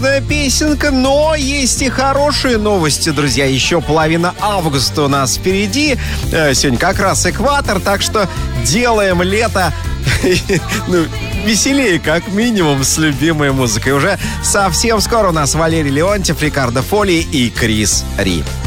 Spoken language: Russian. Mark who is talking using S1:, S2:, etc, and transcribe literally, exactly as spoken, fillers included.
S1: Песенка, но есть и хорошие новости, друзья. Еще половина августа у нас впереди. Сегодня как раз экватор, так что делаем лето ну, веселее, как минимум, с любимой музыкой. Уже совсем скоро у нас Валерий Леонтьев, Рикардо Фолли и Крис Ри.